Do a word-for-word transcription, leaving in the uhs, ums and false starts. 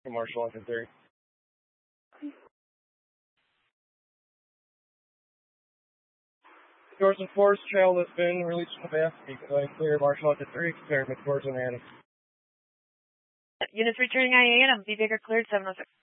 Marshall Lincoln three. Doors and fours, trail has been released from the back. Uh, clear, Marshall Lincoln three, clear, McCours and Adams. Units returning I A and M, V Baker cleared seven oh six.